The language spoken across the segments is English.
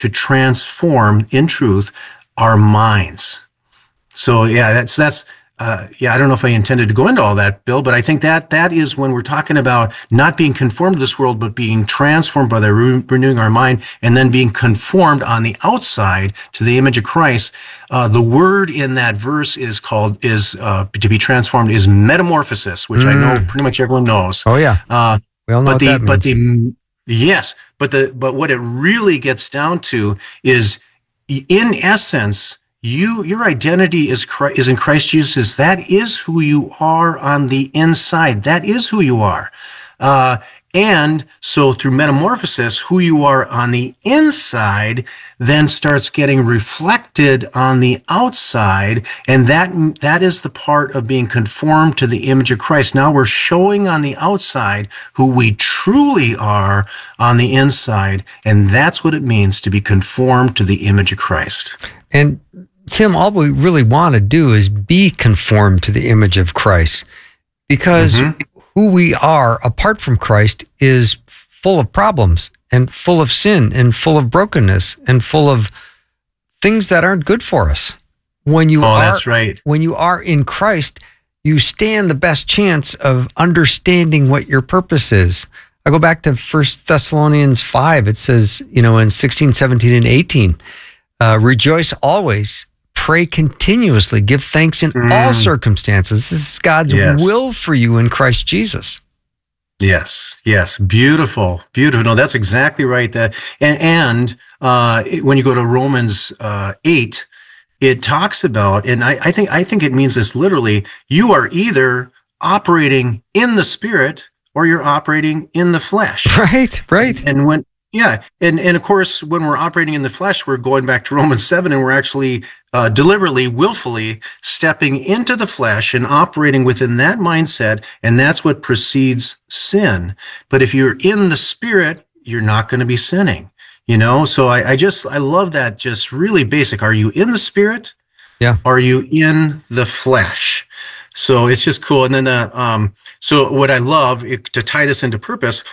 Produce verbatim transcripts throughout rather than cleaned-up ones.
to transform, in truth, our minds. So yeah, that's that's uh, yeah. I don't know if I intended to go into all that, Bill, but I think that that is when we're talking about not being conformed to this world, but being transformed by the re- renewing our mind, and then being conformed on the outside to the image of Christ. Uh, the word in that verse is called is uh, to be transformed is metamorphosis, which mm. I know pretty much everyone knows. Oh yeah, uh, we all know but what the that but means. the yes, but the but what it really gets down to is, in essence, You, your identity is Christ, is in Christ Jesus. That is who you are on the inside. That is who you are. Uh, and so through metamorphosis, who you are on the inside then starts getting reflected on the outside. And that, that is the part of being conformed to the image of Christ. Now we're showing on the outside who we truly are on the inside. And that's what it means to be conformed to the image of Christ. And Tim, all we really want to do is be conformed to the image of Christ, because mm-hmm. who we are apart from Christ is full of problems and full of sin and full of brokenness and full of things that aren't good for us. When you oh, are, that's right. When you are in Christ, you stand the best chance of understanding what your purpose is. I go back to First Thessalonians five. It says, you know, in sixteen, seventeen, and eighteen, uh, rejoice always, pray continuously, give thanks in mm. all circumstances. This is God's yes. will for you in Christ Jesus. Yes, yes, beautiful, beautiful. No, that's exactly right. That and and uh, when you go to Romans uh, eight, it talks about, and I, I think I think it means this literally. You are either operating in the Spirit or you're operating in the flesh. Right, right. And when yeah, and and of course, when we're operating in the flesh, we're going back to Romans seven, and we're actually uh, deliberately, willfully stepping into the flesh and operating within that mindset, and that's what precedes sin. But if you're in the Spirit, you're not going to be sinning. You know, so I, I just I love that. Just really basic. Are you in the Spirit? Yeah. Are you in the flesh? So it's just cool. And then, uh, um, so what I love it, to tie this into purpose.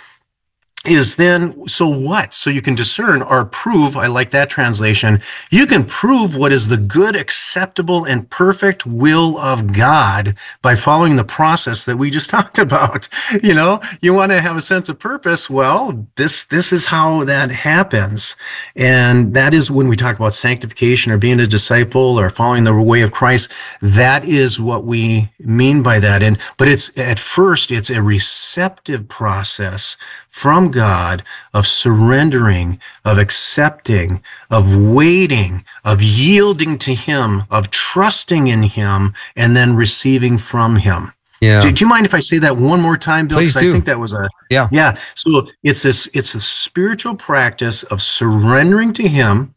Is then, so what? So you can discern or prove, I like that translation, you can prove what is the good, acceptable, and perfect will of God by following the process that we just talked about. You know, you want to have a sense of purpose, well, this this is how that happens. And that is when we talk about sanctification or being a disciple or following the way of Christ, that is what we mean by that. And but it's at first, it's a receptive process from God of surrendering, of accepting, of waiting, of yielding to Him, of trusting in Him, and then receiving from Him. Yeah. Do, do you mind if I say that one more time, Bill? Please do. Because I think that was a yeah. Yeah. So it's this. It's a spiritual practice of surrendering to Him,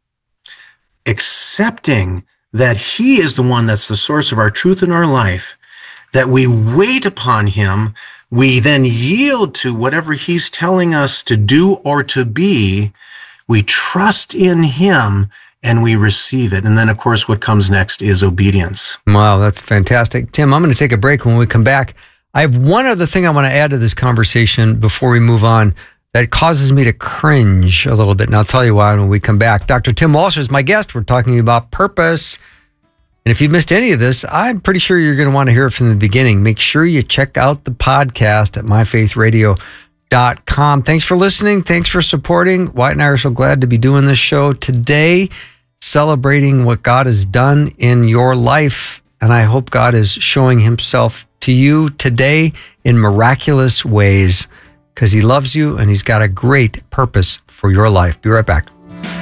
accepting that He is the one that's the source of our truth in our life, that we wait upon Him. We then yield to whatever He's telling us to do or to be. We trust in Him and we receive it. And then, of course, what comes next is obedience. Wow, that's fantastic. Tim, I'm going to take a break. When we come back, I have one other thing I want to add to this conversation before we move on that causes me to cringe a little bit. And I'll tell you why when we come back. Doctor Tim Walsh is my guest. We're talking about purpose. And if you missed any of this, I'm pretty sure you're going to want to hear it from the beginning. Make sure you check out the podcast at my faith radio dot com. Thanks for listening. Thanks for supporting. Wyatt and I are so glad to be doing this show today, celebrating what God has done in your life. And I hope God is showing Himself to you today in miraculous ways, because He loves you and He's got a great purpose for your life. Be right back.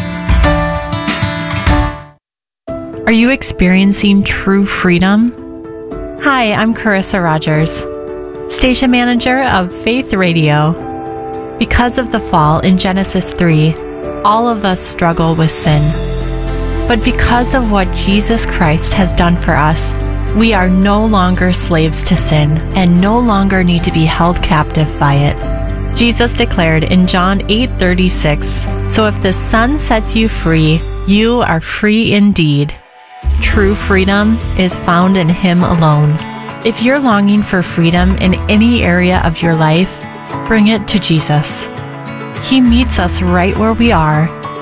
Are you experiencing true freedom? Hi, I'm Carissa Rogers, station manager of Faith Radio. Because of the fall in Genesis three, all of us struggle with sin. But because of what Jesus Christ has done for us, we are no longer slaves to sin and no longer need to be held captive by it. Jesus declared in John eight thirty-six, "So if the Son sets you free, you are free indeed." True freedom is found in Him alone. If you're longing for freedom in any area of your life, bring it to Jesus. He meets us right where we are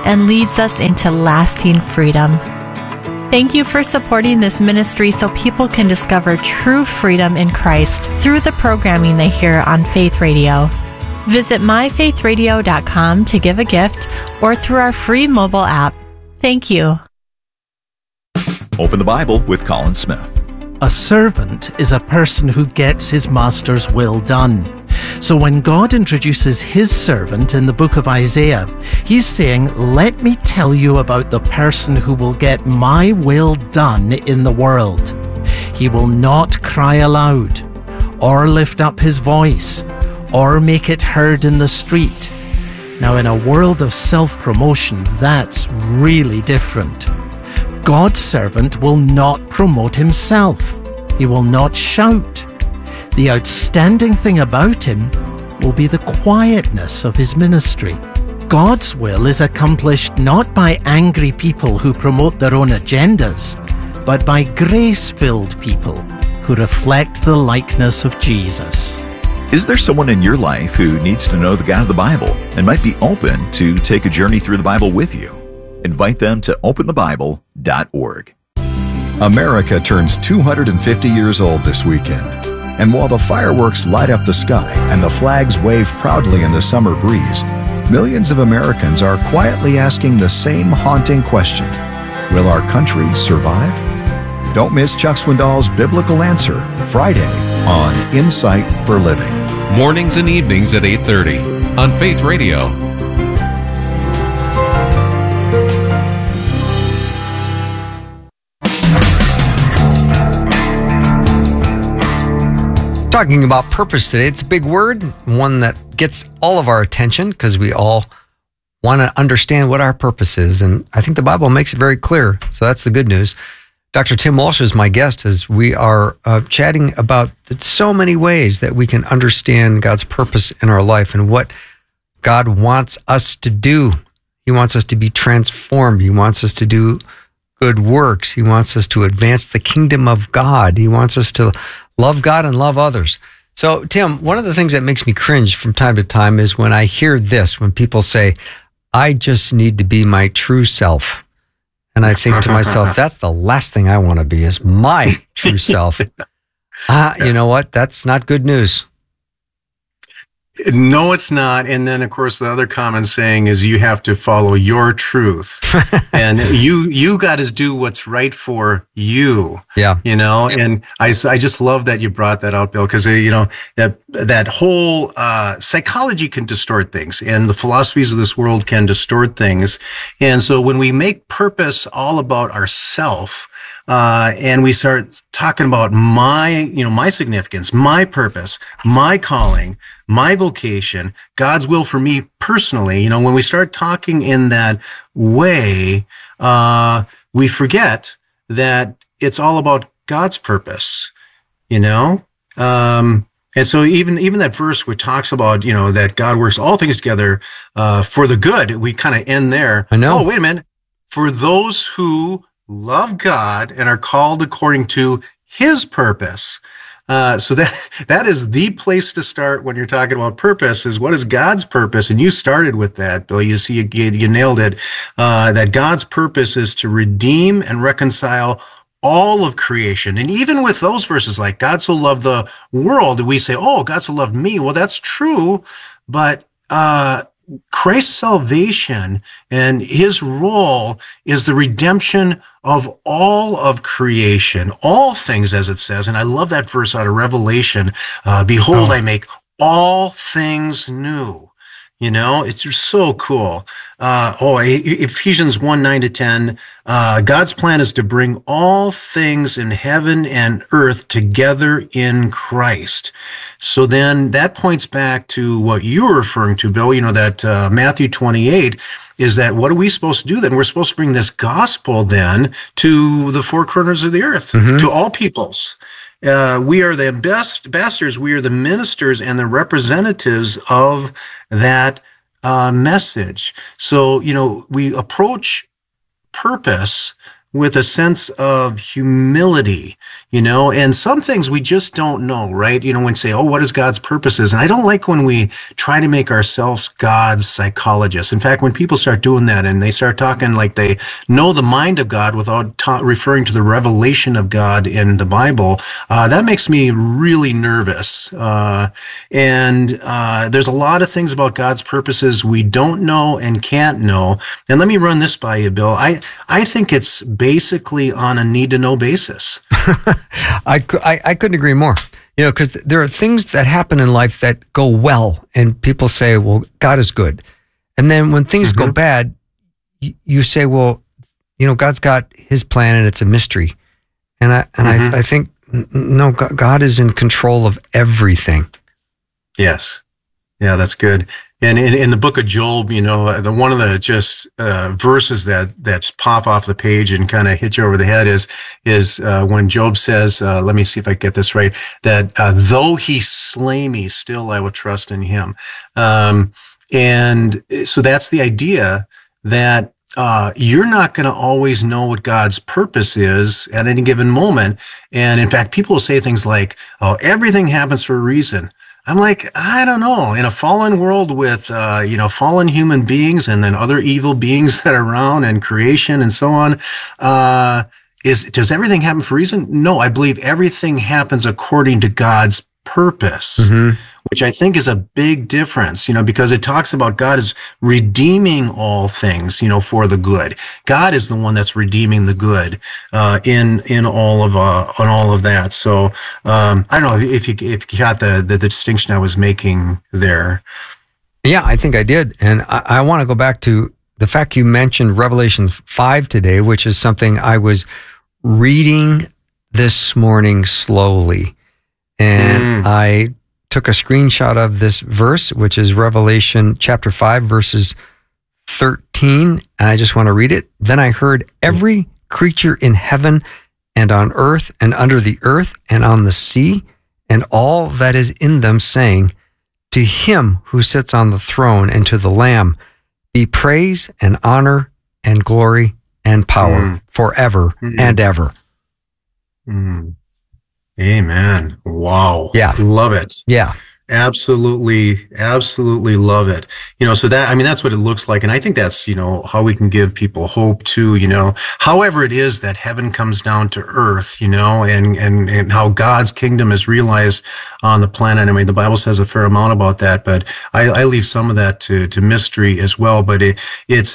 and leads us into lasting freedom. Thank you for supporting this ministry so people can discover true freedom in Christ through the programming they hear on Faith Radio. Visit my faith radio dot com to give a gift or through our free mobile app. Thank you. Open the Bible with Colin Smith. A servant is a person who gets his master's will done. So when God introduces his servant in the book of Isaiah, he's saying, let me tell you about the person who will get my will done in the world. He will not cry aloud, or lift up his voice, or make it heard in the street. Now, in a world of self-promotion, that's really different. God's servant will not promote himself. He will not shout. The outstanding thing about him will be the quietness of his ministry. God's will is accomplished not by angry people who promote their own agendas, but by grace-filled people who reflect the likeness of Jesus. Is there someone in your life who needs to know the God of the Bible and might be open to take a journey through the Bible with you? Invite them to open the bible dot org. America turns two hundred fifty years old this weekend. And while the fireworks light up the sky and the flags wave proudly in the summer breeze, millions of Americans are quietly asking the same haunting question: will our country survive? Don't miss Chuck Swindoll's Biblical Answer, Friday on Insight for Living. Mornings and evenings at eight thirty on Faith Radio. Talking about purpose today. It's a big word, one that gets all of our attention because we all want to understand what our purpose is. And I think the Bible makes it very clear. So that's the good news. Doctor Tim Walsh is my guest as we are uh, chatting about so many ways that we can understand God's purpose in our life and what God wants us to do. He wants us to be transformed. He wants us to do good works. He wants us to advance the kingdom of God. He wants us to love God and love others. So, Tim, one of the things that makes me cringe from time to time is when I hear this, when people say, I just need to be my true self. And I think to myself, that's the last thing I want to be, is my true self. Ah, you know what? That's not good news. No, it's not. And then, of course, the other common saying is you have to follow your truth. And you you got to do what's right for you. Yeah. You know, and I, I just love that you brought that out, Bill, because, you know, that that whole uh, psychology can distort things, and the philosophies of this world can distort things. And so when we make purpose all about ourself, Uh, and we start talking about my, you know, my significance, my purpose, my calling, my vocation, God's will for me personally. You know, when we start talking in that way, uh, we forget that it's all about God's purpose, you know? Um, and so even, even that verse which talks about, you know, that God works all things together, uh, for the good, we kind of end there. I know. Oh, wait a minute. For those who love God and are called according to his purpose. Uh, so that that is the place to start when you're talking about purpose, is what is God's purpose? And you started with that, Bill. You see, you, you nailed it. Uh, that God's purpose is to redeem and reconcile all of creation. And even with those verses, like God so loved the world, we say, oh, God so loved me. Well, that's true. But uh, Christ's salvation and his role is the redemption of all of creation, all things, as it says. And I love that verse out of Revelation. Uh, Behold, oh. I make all things new. You know, it's just so cool. Uh, oh, Ephesians one, nine to ten, uh, God's plan is to bring all things in heaven and earth together in Christ. So then that points back to what you were referring to, Bill, you know, that uh, Matthew twenty-eight, is that what are we supposed to do then? We're supposed to bring this gospel then to the four corners of the earth, mm-hmm. to all peoples. Uh, we are the best ambassadors. We are the ministers and the representatives of that uh, message. So, you know, we approach purpose with a sense of humility, you know, and some things we just don't know, right? You know, when you say, oh, what is God's purposes? And I don't like when we try to make ourselves God's psychologists. In fact, when people start doing that and they start talking like they know the mind of God without ta- referring to the revelation of God in the Bible, uh, that makes me really nervous. Uh, and uh, there's a lot of things about God's purposes we don't know and can't know. And let me run this by you, Bill. I, I think it's basically on a need-to-know basis. I, I, I couldn't agree more. You know, because there are things that happen in life that go well, and people say, well, God is good. And then when things mm-hmm. go bad, you, you say, well, you know, God's got his plan and it's a mystery. And I and mm-hmm. I, I think, no, God is in control of everything. Yes. Yeah, that's good. And in, in the book of Job, you know, the one of the just uh, verses that that pop off the page and kind of hit you over the head is is uh, when Job says, uh, "Let me see if I get this right." That uh, though he slay me, still I will trust in him. Um, and so that's the idea that uh, you're not going to always know what God's purpose is at any given moment. And in fact, people will say things like, "Oh, everything happens for a reason." I'm like, I don't know. In a fallen world with, uh, you know, fallen human beings and then other evil beings that are around and creation and so on, uh, is does everything happen for a reason? No, I believe everything happens according to God's purpose, mm-hmm. which I think is a big difference, you know, because it talks about God is redeeming all things, you know, for the good. God is the one that's redeeming the good uh, in in all of uh, on all of that. So um, I don't know if you if you got the, the the distinction I was making there. Yeah, I think I did, and I, I want to go back to the fact you mentioned Revelation five today, which is something I was reading this morning slowly. And mm. I took a screenshot of this verse, which is Revelation chapter five, verses thirteen. And I just want to read it. Then I heard every creature in heaven and on earth and under the earth and on the sea and all that is in them saying, to him who sits on the throne and to the Lamb be praise and honor and glory and power mm. forever mm. and ever. Mm. Amen. Wow. Yeah. Love it. Yeah. Absolutely. Absolutely love it. You know, so that, I mean, that's what it looks like. And I think that's, you know, how we can give people hope too, you know, however it is that heaven comes down to earth, you know, and, and, and how God's kingdom is realized on the planet. I mean, the Bible says a fair amount about that, but I, I leave some of that to, to mystery as well. But it, it's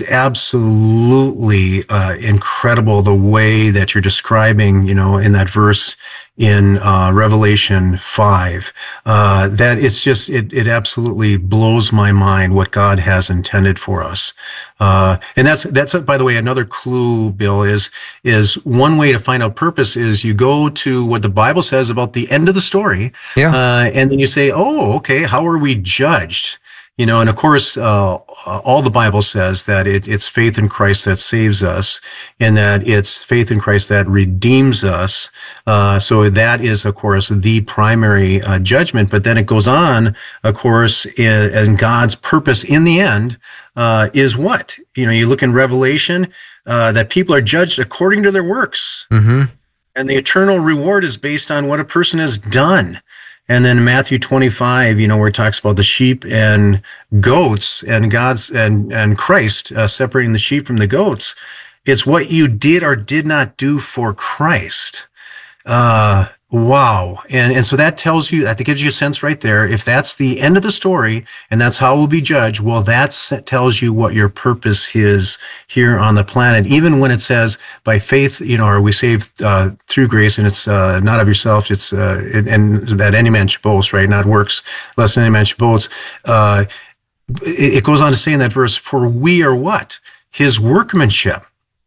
absolutely uh, incredible the way that you're describing, you know, in that verse in uh, Revelation five, uh, that it's just, it, it absolutely blows my mind what God has intended for us. Uh, and that's, that's, by the way, another clue, Bill, is, is one way to find out purpose is you go to what the Bible says about the end of the story. Yeah. Uh, and then you say, oh, okay, how are we judged? You know, and of course, uh, all the Bible says that it, it's faith in Christ that saves us, and that it's faith in Christ that redeems us. Uh, so that is, of course, the primary uh, judgment. But then it goes on, of course, in, in God's purpose in the end uh, is what? You know, you look in Revelation uh, that people are judged according to their works, mm-hmm. and the eternal reward is based on what a person has done. And then Matthew twenty-five, you know, where it talks about the sheep and goats and God's and, and Christ uh, separating the sheep from the goats. It's what you did or did not do for Christ. Uh, wow. And, and so that tells you, that gives you a sense right there. If that's the end of the story and that's how we'll be judged, well, that tells you what your purpose is here on the planet. Even when it says by faith, you know, are we saved uh, through grace, and it's uh, not of yourself, it's, uh, and, and that any man should boast, right? Not works, lest any man should boast. Uh, it, it goes on to say in that verse, for we are what? His workmanship,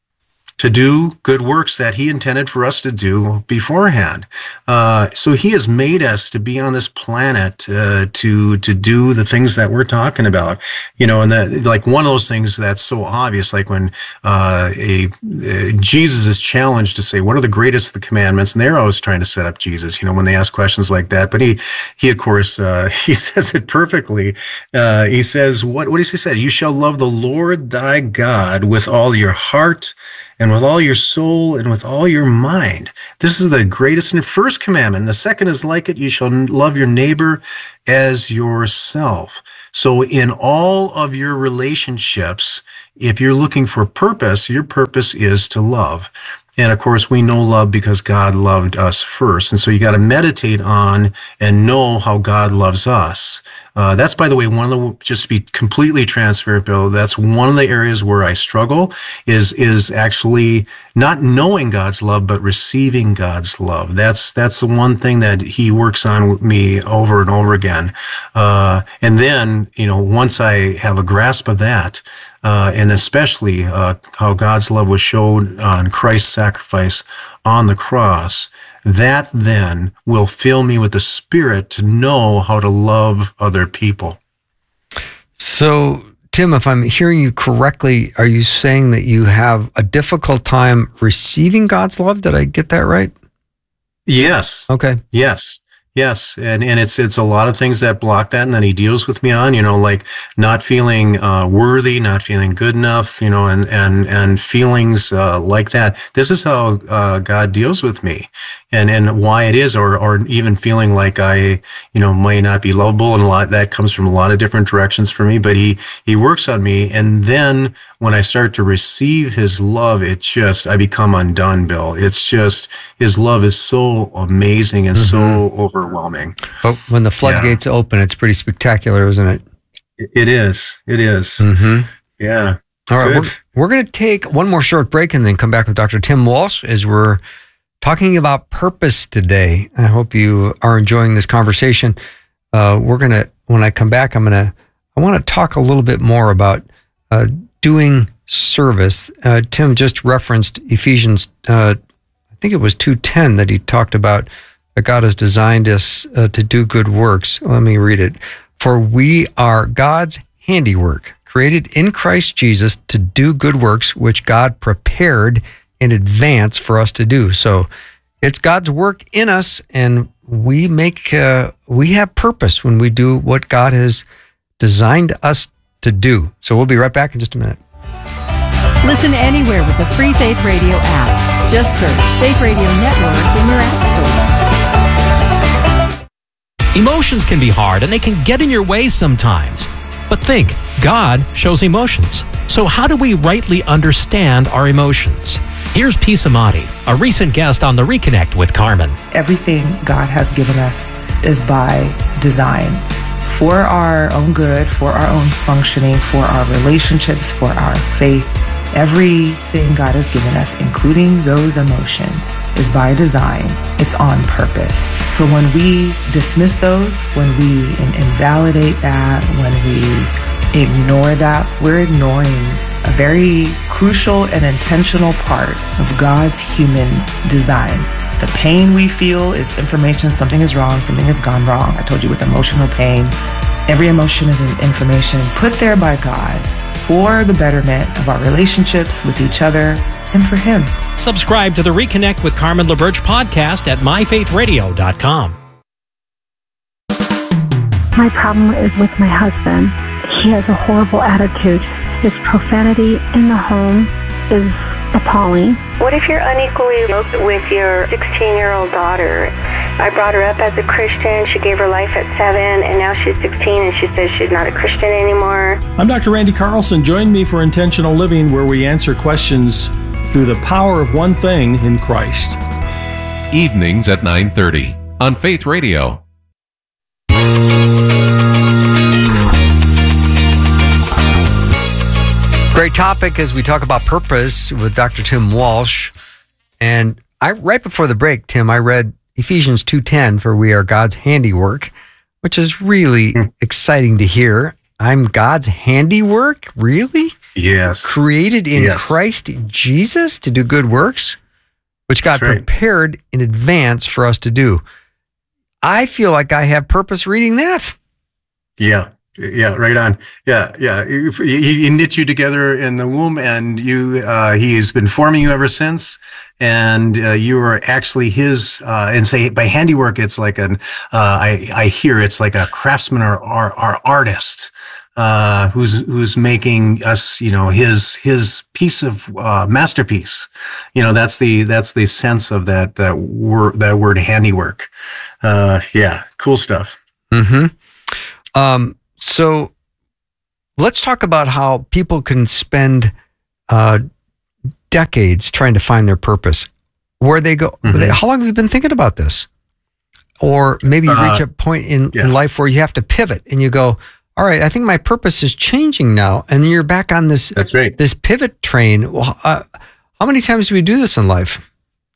to do good works that he intended for us to do beforehand. Uh, so he has made us to be on this planet uh, to to do the things that we're talking about. You know, and that, like one of those things that's so obvious, like when uh, a, a Jesus is challenged to say, what are the greatest of the commandments? And they're always trying to set up Jesus, you know, when they ask questions like that. But he, he of course, uh, he says it perfectly. Uh, he says, what, what does he say? You shall love the Lord thy God with all your heart and with all your soul and with all your mind. This is the greatest and first commandment. The second is like it. You shall love your neighbor as yourself. So in all of your relationships, if you're looking for purpose, your purpose is to love. And of course, we know love because God loved us first. And so you got to meditate on and know how God loves us. Uh, that's, by the way, one of the, just to be completely transparent, Bill, that's one of the areas where I struggle is, is actually not knowing God's love, but receiving God's love. That's, that's the one thing that he works on with me over and over again. Uh, and then, you know, once I have a grasp of that, Uh, and especially uh, how God's love was shown on Christ's sacrifice on the cross, that then will fill me with the Spirit to know how to love other people. So, Tim, if I'm hearing you correctly, are you saying that you have a difficult time receiving God's love? Did I get that right? Yes. Okay. Yes. Yes, and, and it's it's a lot of things that block that, and then he deals with me on, you know, like not feeling uh, worthy, not feeling good enough, you know, and and and feelings uh, like that. This is how uh, God deals with me, and and why it is, or or even feeling like I, you know, might not be lovable, and a lot that comes from a lot of different directions for me. But he he works on me, and then when I start to receive his love, it just I become undone, Bill. It's just his love is so amazing and mm-hmm. so over. Overwhelming. But when the floodgates yeah. open, it's pretty spectacular, isn't it? It is. It is. Mm-hmm. Yeah. All right. Good. We're, we're going to take one more short break and then come back with Doctor Tim Walsh as we're talking about purpose today. I hope you are enjoying this conversation. Uh, we're going to, when I come back, I'm going to, I want to talk a little bit more about uh, doing service. Uh, Tim just referenced Ephesians, uh, I think it was two ten that he talked about. That God has designed us uh, to do good works. Let me read it. For we are God's handiwork, created in Christ Jesus to do good works, which God prepared in advance for us to do. So it's God's work in us, and we make uh, we have purpose when we do what God has designed us to do. So we'll be right back in just a minute. Listen anywhere with the free Faith Radio app. Just search Faith Radio Network in your app store. Emotions can be hard and they can get in your way sometimes. But think, God shows emotions. So how do we rightly understand our emotions? Here's P. Samadi, a recent guest on the Reconnect with Carmen. Everything God has given us is by design. For our own good, for our own functioning, for our relationships, for our faith. Everything God has given us, including those emotions, is by design. It's on purpose. So when we dismiss those, when we invalidate that, when we ignore that, we're ignoring a very crucial and intentional part of God's human design. The pain we feel is information, something is wrong, something has gone wrong. I told you with emotional pain, every emotion is an information put there by God for the betterment of our relationships with each other and for Him. Subscribe to the Reconnect with Carmen LaBerge podcast at my faith radio dot com. My problem is with my husband. He has a horrible attitude. His profanity in the home is appalling. What if you're unequally yoked with your sixteen-year-old daughter? I brought her up as a Christian. She gave her life at seven, and now she's sixteen, and she says she's not a Christian anymore. I'm Doctor Randy Carlson. Join me for Intentional Living, where we answer questions through the power of one thing in Christ. Evenings at nine thirty on Faith Radio. Great topic as we talk about purpose with Doctor Tim Walsh. And I right before the break, Tim, I read Ephesians two ten, for we are God's handiwork, which is really mm. exciting to hear. I'm God's handiwork? Really? Yes. Created in yes. Christ Jesus to do good works, which God right. prepared in advance for us to do. I feel like I have purpose reading that. Yeah. Yeah, right on. Yeah, yeah. He, he knit you together in the womb, and you uh, he's been forming you ever since. And uh, you are actually his. Uh, and say by handiwork, it's like an. Uh, I I hear it's like a craftsman or or, or artist. uh, who's who's making us, you know, his his piece of uh, masterpiece. You know, that's the that's the sense of that that word that word handiwork. Uh, yeah, cool stuff. Mm-hmm. Um, so let's talk about how people can spend uh, decades trying to find their purpose. Where they go? Mm-hmm. They, how long have you been thinking about this? Or maybe you reach Uh, a point in, yeah. in life where you have to pivot and you go, all right, I think my purpose is changing now. And then you're back on this, That's right. this pivot train. Well, uh, how many times do we do this in life?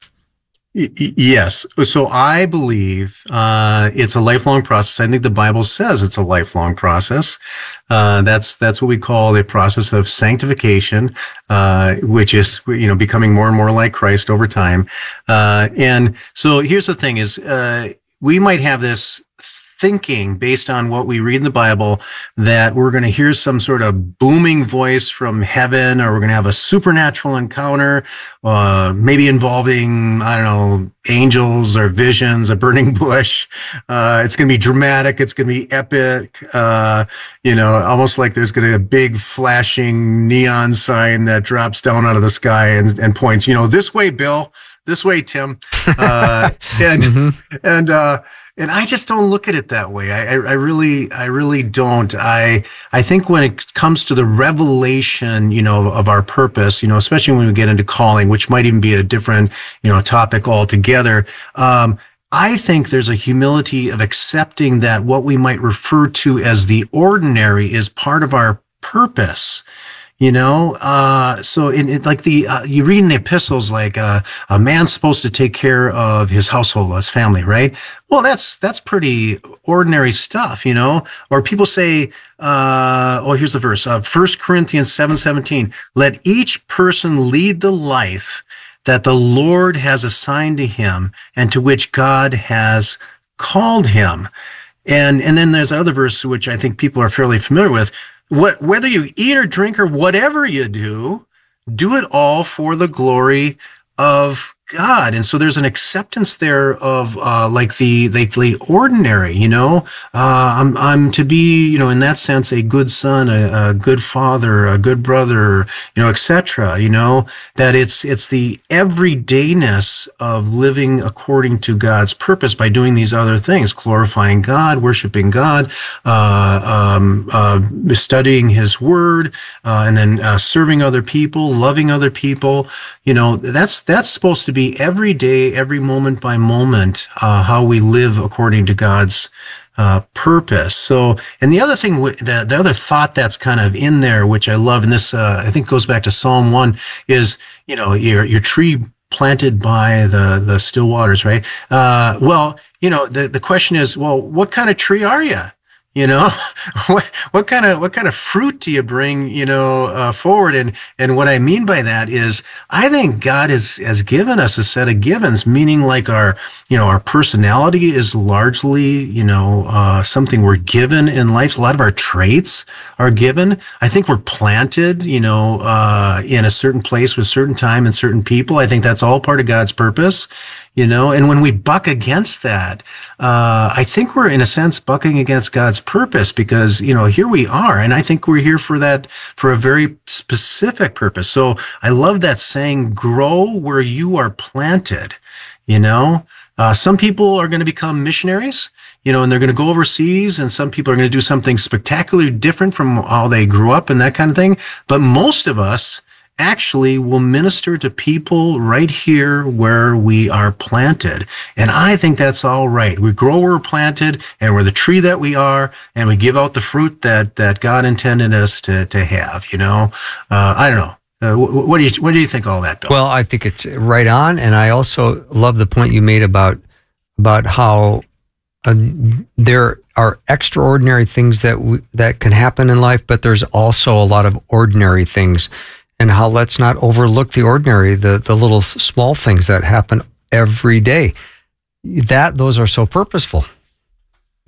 Y- y- Yes. So I believe uh, it's a lifelong process. I think the Bible says it's a lifelong process. Uh, that's that's what we call the process of sanctification, uh, which is, you know, becoming more and more like Christ over time. Uh, and so here's the thing: is uh, we might have this thinking based on what we read in the Bible that we're going to hear some sort of booming voice from heaven, or we're going to have a supernatural encounter, uh, maybe involving, I don't know, angels or visions, a burning bush. Uh, it's going to be dramatic. It's going to be epic. Uh, you know, almost like there's going to be a big flashing neon sign that drops down out of the sky and, and points, you know, this way, Bill, this way, Tim. Uh, and, mm-hmm. and, uh, And I just don't look at it that way. I, I, I really, I really don't. I, I think when it comes to the revelation, you know, of our purpose, you know, especially when we get into calling, which might even be a different, you know, topic altogether. Um, I think there's a humility of accepting that what we might refer to as the ordinary is part of our purpose. You know, uh, so in it, like the, uh, you read in the epistles, like, uh, a man's supposed to take care of his household, his family, right? Well, that's, that's pretty ordinary stuff, you know, or people say, uh, oh, here's the verse, uh, First Corinthians seven seventeen, let each person lead the life that the Lord has assigned to him and to which God has called him. And, and then there's another verse, which I think people are fairly familiar with. What, whether you eat or drink or whatever you do, do it all for the glory of God. And so there's an acceptance there of, uh, like the, like the ordinary, you know, uh, I'm, I'm to be, you know, in that sense, a good son, a, a good father, a good brother, you know, et cetera, you know, that it's, it's the everydayness of living according to God's purpose by doing these other things, glorifying God, worshiping God, uh, um, uh, studying his word, uh, and then, uh, serving other people, loving other people, you know, that's, that's supposed to be every day, every moment by moment, uh, how we live according to God's uh, purpose. So, and the other thing, the, the other thought that's kind of in there, which I love, and this uh, I think goes back to Psalm one, is, you know, your your tree planted by the the still waters, right? Uh, well, you know, the the question is, well, what kind of tree are you? You know, what, what kind of, what kind of fruit do you bring, you know, uh, forward? And, and what I mean by that is, I think God has, has given us a set of givens, meaning like our, you know, our personality is largely, you know, uh, something we're given in life. A lot of our traits are given. I think we're planted, you know, uh, in a certain place with certain time and certain people. I think that's all part of God's purpose. You know, and when we buck against that, uh, I think we're in a sense bucking against God's purpose, because, you know, here we are. And I think we're here for that, for a very specific purpose. So I love that saying, grow where you are planted. You know, uh, some people are going to become missionaries, you know, and they're going to go overseas, and some people are going to do something spectacularly different from how they grew up and that kind of thing. But most of us actually will minister to people right here where we are planted. And I think that's all right. We grow where we're planted, and we're the tree that we are, and we give out the fruit that, that God intended us to, to have, you know? Uh, I don't know. Uh, what, what do you, what do you think of all that, Bill? Well, I think it's right on. And I also love the point you made about, about how uh, there are extraordinary things that, w- that can happen in life, but there's also a lot of ordinary things. And how let's not overlook the ordinary, the, the little small things that happen every day. That those are so purposeful. Yeah,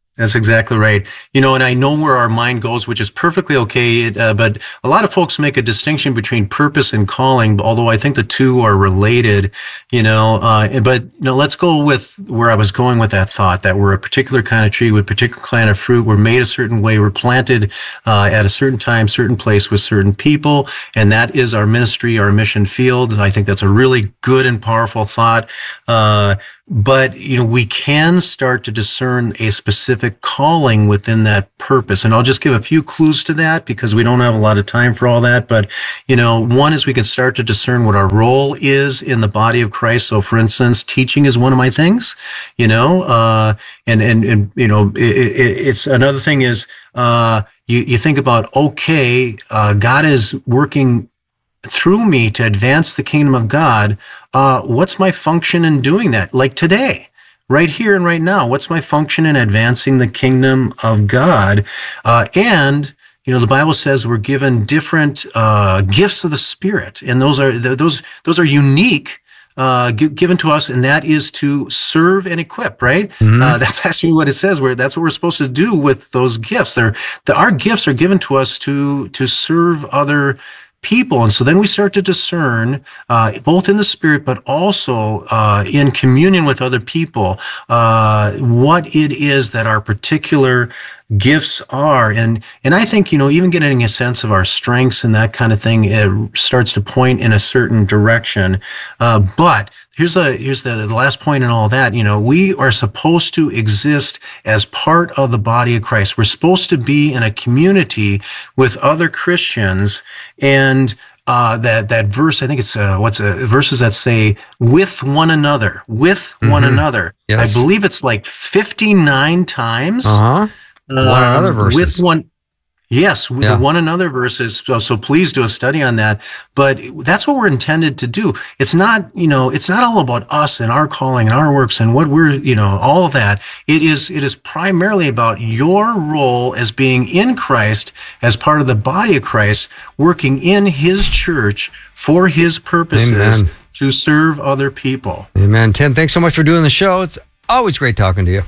That's exactly right. You know, and I know where our mind goes, which is perfectly okay. Uh, but a lot of folks make a distinction between purpose and calling, although I think the two are related, you know, uh, but, you know, let's go with where I was going with that thought, that we're a particular kind of tree with particular kind of fruit. We're made a certain way. We're planted uh, at a certain time, certain place with certain people. And that is our ministry, our mission field. I think that's a really good and powerful thought. Uh, But, you know, we can start to discern a specific calling within that purpose. And I'll just give a few clues to that because we don't have a lot of time for all that. But, you know, one is we can start to discern what our role is in the body of Christ. So, for instance, teaching is one of my things, you know, uh, and, and, and, you know, it, it, it's another thing is, uh, you, you think about, okay, uh, God is working through me to advance the kingdom of God. Uh, what's my function in doing that? Like today, right here and right now, what's my function in advancing the kingdom of God? Uh, and, you know, the Bible says we're given different, uh, gifts of the Spirit. And those are, those, those are unique, uh, g- given to us. And that is to serve and equip, right? Mm-hmm. Uh, that's actually what it says. Where that's what we're supposed to do with those gifts. They're, the, our gifts are given to us to, to serve other people. And so then we start to discern, uh, both in the Spirit, but also uh, in communion with other people, uh, what it is that our particular gifts are. And and I think, you know, even getting a sense of our strengths and that kind of thing, it starts to point in a certain direction. Uh, but here's the here's the, the last point in all that. You know, we are supposed to exist as part of the body of Christ. We're supposed to be in a community with other Christians. And uh, that that verse, I think it's uh, what's uh, verses that say with one another, with mm-hmm. one another. Yes. I believe it's like fifty-nine times. Uh-huh. One um, another verses. With one, yes, with yeah. the one another verses. So, so please do a study on that. But that's what we're intended to do. It's not, you know, it's not all about us and our calling and our works and what we're, you know, all of that. It is, it is primarily about your role as being in Christ, as part of the body of Christ, working in His church for His purposes. Amen. To serve other people. Amen. Tim, thanks so much for doing the show. It's always great talking to you.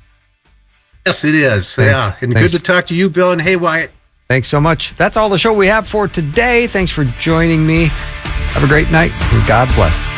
Yes, it is. Thanks. Yeah. And Thanks. good to talk to you, Bill. And hey, Wyatt. Thanks so much. That's all the show we have for today. Thanks for joining me. Have a great night and God bless.